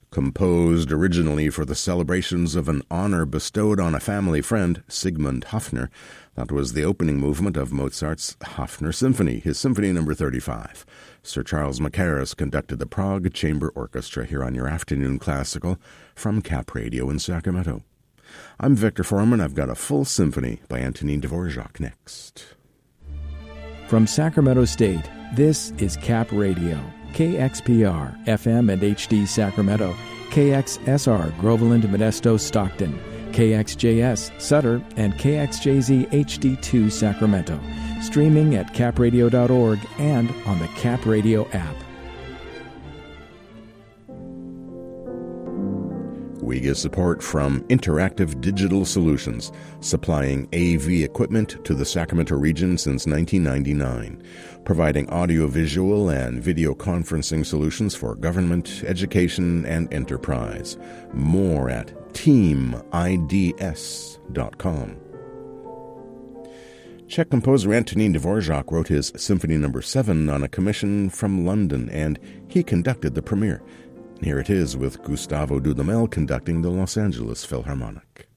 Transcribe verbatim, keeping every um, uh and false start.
Composed originally for the celebrations of an honor bestowed on a family friend, Sigmund Hofner, that was the opening movement of Mozart's Hofner Symphony, his Symphony Number thirty-five. Sir Charles Mackerras conducted the Prague Chamber Orchestra here on your Afternoon Classical from Cap Radio in Sacramento. I'm Victor Foreman. I've got a full symphony by Antonin Dvorak next. From Sacramento State, this is Cap Radio, K X P R, F M and H D Sacramento, K X S R, Groveland, Modesto, Stockton, K X J S, Sutter, and K X J Z H D two, Sacramento. Streaming at cap radio dot org and on the Cap Radio app. We get support from Interactive Digital Solutions, supplying A V equipment to the Sacramento region since nineteen ninety-nine, providing audiovisual and video conferencing solutions for government, education, and enterprise. More at team I D S dot com. Czech composer Antonin Dvorak wrote his Symphony Number seven on a commission from London, and he conducted the premiere. Here it is with Gustavo Dudamel conducting the Los Angeles Philharmonic.